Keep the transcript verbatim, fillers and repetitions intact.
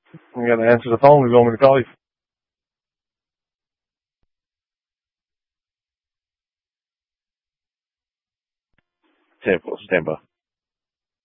You got to answer the phone. We want me to call you. ten four, stand by.